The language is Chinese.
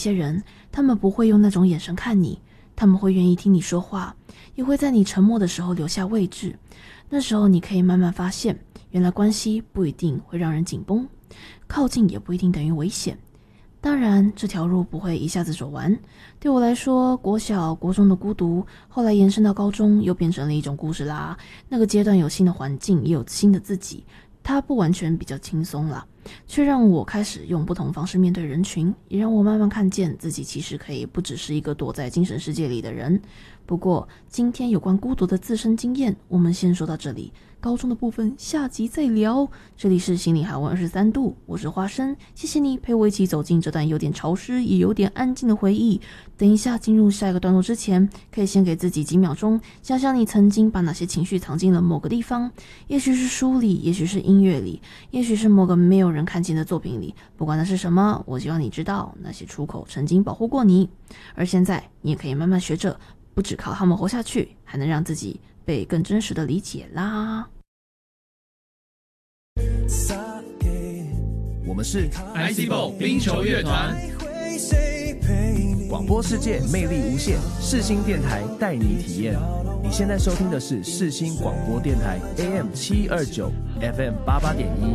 些人，他们不会用那种眼神看你，他们会愿意听你说话，也会在你沉默的时候留下位置。那时候你可以慢慢发现，原来关系不一定会让人紧绷，靠近也不一定等于危险。当然，这条路不会一下子走完。对我来说，国小、国中的孤独，后来延伸到高中，又变成了一种故事啦。那个阶段有新的环境，也有新的自己，它不完全比较轻松啦，却让我开始用不同方式面对人群，也让我慢慢看见自己其实可以不只是一个躲在精神世界里的人。不过，今天有关孤独的自身经验，我们先说到这里。高中的部分下集再聊。这里是心理海温23度，我是花生，谢谢你陪我一起走进这段有点潮湿也有点安静的回忆。等一下进入下一个段落之前，可以先给自己几秒钟，想想你曾经把哪些情绪藏进了某个地方，也许是书里，也许是音乐里，也许是某个没有人看见的作品里。不管那是什么，我希望你知道那些出口曾经保护过你，而现在你也可以慢慢学着不只靠他们活下去，还能让自己被更真实的理解啦。 我们是 ICBO 冰球乐团， 广播世界魅力无限，世新电台带你体验。你现在收听的是世新广播电台 AM729 FM88.1